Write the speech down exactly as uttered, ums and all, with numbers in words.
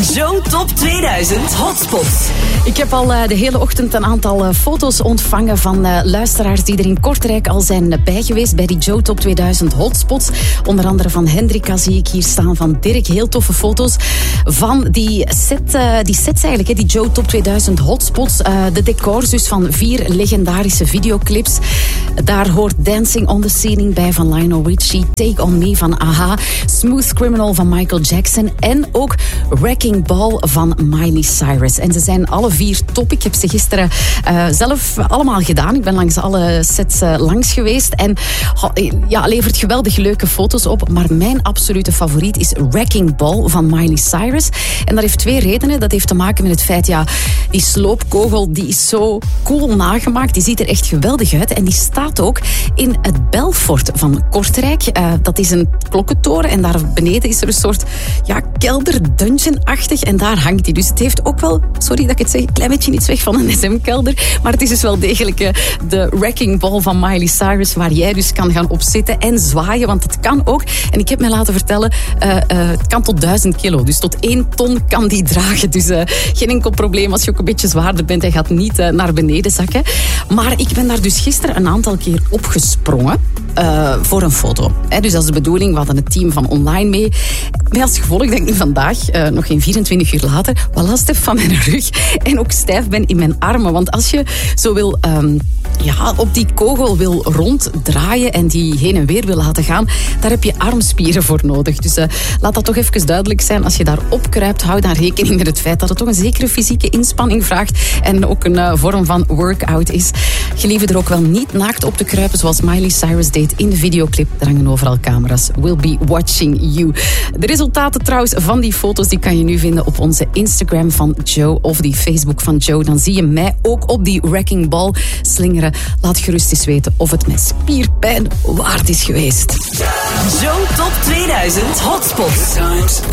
Joe Top tweeduizend Hotspots. Ik heb al uh, de hele ochtend een aantal uh, foto's ontvangen van uh, luisteraars die er in Kortrijk al zijn uh, bij geweest bij die Joe Top tweeduizend Hotspots. Onder andere van Hendrika zie ik hier staan, van Dirk. Heel toffe foto's van die, set, uh, die sets eigenlijk, hè, die Joe Top tweeduizend Hotspots. Uh, de decors dus van vier legendarische videoclips. Daar hoort Dancing on the Ceiling bij van Lionel Richie, Take on Me van A H, Smooth Criminal van Michael Jackson en ook Wrecking Ball van Miley Cyrus. En ze zijn alle vier top. Ik heb ze gisteren uh, zelf allemaal gedaan. Ik ben langs alle sets uh, langs geweest en ja, levert geweldig leuke foto's op. Maar mijn absolute favoriet is Wrecking Ball van Miley Cyrus. En dat heeft twee redenen. Dat heeft te maken met het feit, ja, die sloopkogel die is zo cool nagemaakt. Die ziet er echt geweldig uit. En die staat ook in het Belfort van Kortrijk. Uh, dat is een klokkentoren en daar beneden is er een soort ja, kelder, dungeon-achtig. En daar hangt die. Dus het heeft ook wel, sorry dat ik het zeg, een klein beetje iets weg van een S M-kelder. Maar het is dus wel degelijk uh, de Wrecking Ball van Miley Cyrus, waar jij dus kan gaan op zitten en zwaaien. Want het kan ook, en ik heb mij laten vertellen, uh, uh, het kan tot duizend kilo. Dus tot één ton kan die dragen. Dus uh, geen enkel probleem als je ook een beetje zwaarder bent. Hij gaat niet uh, naar beneden zakken. Maar ik ben daar dus gisteren een aantal keer opgesprongen uh, voor een foto. He, dus dat is de bedoeling. We hadden het team van online mee. Met als gevolg dat ik nu vandaag, uh, nog geen vierentwintig uur later, wel last heb van mijn rug en ook stijf ben in mijn armen. Want als je zo wil, um, ja, op die kogel wil ronddraaien en die heen en weer wil laten gaan, daar heb je armspieren voor nodig. Dus uh, laat dat toch even duidelijk zijn. Als je daar opkruipt, hou daar rekening met het feit dat het toch een zekere fysieke inspanning vraagt en ook een uh, vorm van workout is. Gelieve er ook wel niet naakt op te kruipen zoals Miley Cyrus deed in de videoclip. Er hangen overal camera's. We'll be watching you. De resultaten trouwens van die foto's die kan je nu vinden op onze Instagram van Joe of die Facebook van Joe. Dan zie je mij ook op die Wrecking Ball slingeren. Laat gerust eens weten of het met spierpijn waard is geweest. Joe Top tweeduizend Hotspots.